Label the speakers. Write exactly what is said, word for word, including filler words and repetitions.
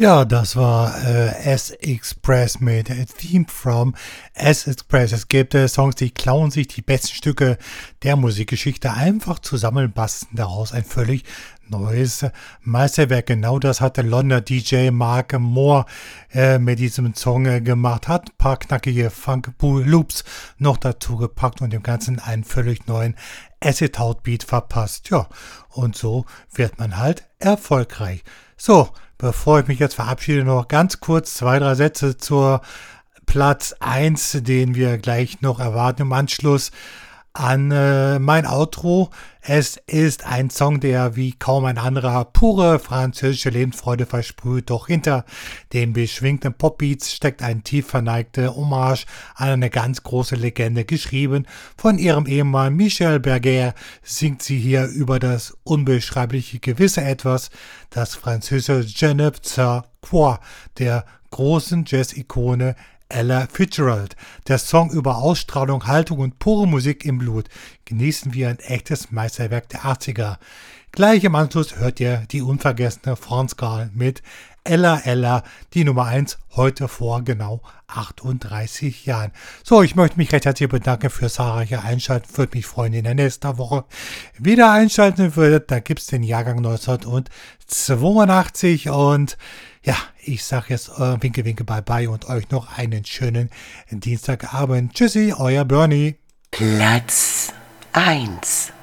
Speaker 1: Ja, das war äh, S-Express mit A Theme from S-Express. Es gibt äh, Songs, die klauen sich die besten Stücke der Musikgeschichte einfach zusammen und basteln daraus ein völlig neues Meisterwerk. Genau das hat der Londoner D J Mark Moore äh, mit diesem Song äh, gemacht. Hat ein paar knackige Funk-Loops noch dazu gepackt und dem Ganzen einen völlig neuen Acid-House-Beat verpasst. Ja, und so wird man halt erfolgreich. So, bevor ich mich jetzt verabschiede, noch ganz kurz zwei, drei Sätze zur Platz eins, den wir gleich noch erwarten im Anschluss an äh, mein Outro. Es ist ein Song, der wie kaum ein anderer pure französische Lebensfreude versprüht. Doch hinter den beschwingten Popbeats steckt ein tief verneigte Hommage an eine ganz große Legende. Geschrieben von ihrem Ehemann Michel Berger singt sie hier über das unbeschreibliche gewisse Etwas, das französische Je ne sais quoi der großen Jazz-Ikone Ella Fitzgerald. Der Song über Ausstrahlung, Haltung und pure Musik im Blut. Genießen wir ein echtes Meisterwerk der achtziger. Gleich im Anschluss hört ihr die unvergessene France Gall mit Ella Ella, die Nummer eins, heute vor genau achtunddreißig Jahren. So, ich möchte mich recht herzlich bedanken für zahlreiche Einschalten. Würde mich freuen, in der nächsten Woche wieder einschalten würdet. Da gibt es den Jahrgang neunzehnhundertzweiundachtzig und ja, ich sage jetzt äh, winke, winke, bye, bye und euch noch einen schönen Dienstagabend. Tschüssi, euer Bernie.
Speaker 2: Platz eins.